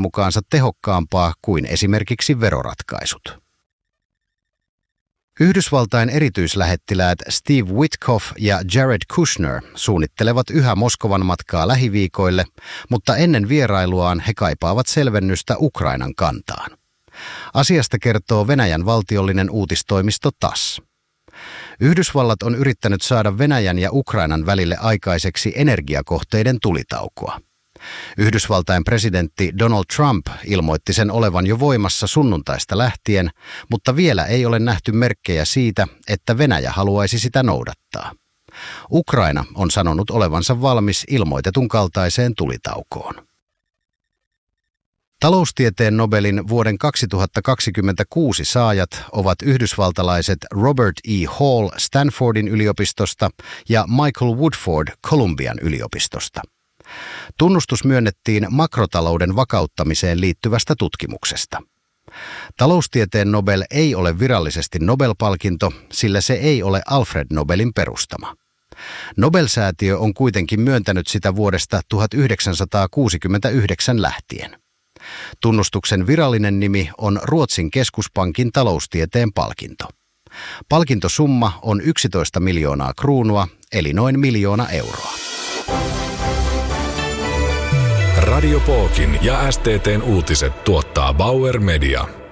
mukaansa tehokkaampaa kuin esimerkiksi veroratkaisut. Yhdysvaltain erityislähettiläät Steve Witkoff ja Jared Kushner suunnittelevat yhä Moskovan matkaa lähiviikoille, mutta ennen vierailuaan he kaipaavat selvennystä Ukrainan kantaan. Asiasta kertoo Venäjän valtiollinen uutistoimisto TASS. Yhdysvallat on yrittänyt saada Venäjän ja Ukrainan välille aikaiseksi energiakohteiden tulitaukoa. Yhdysvaltain presidentti Donald Trump ilmoitti sen olevan jo voimassa sunnuntaista lähtien, mutta vielä ei ole nähty merkkejä siitä, että Venäjä haluaisi sitä noudattaa. Ukraina on sanonut olevansa valmis ilmoitetun kaltaiseen tulitaukoon. Taloustieteen Nobelin vuoden 2026 saajat ovat yhdysvaltalaiset Robert E. Hall Stanfordin yliopistosta ja Michael Woodford Columbian yliopistosta. Tunnustus myönnettiin makrotalouden vakauttamiseen liittyvästä tutkimuksesta. Taloustieteen Nobel ei ole virallisesti Nobel-palkinto, sillä se ei ole Alfred Nobelin perustama. Nobel-säätiö on kuitenkin myöntänyt sitä vuodesta 1969 lähtien. Tunnustuksen virallinen nimi on Ruotsin keskuspankin taloustieteen palkinto. Palkintosumma on 11 miljoonaa kruunua, eli noin 1 miljoona euroa. Radio Pookin ja STT:n uutiset tuottaa Bauer Media.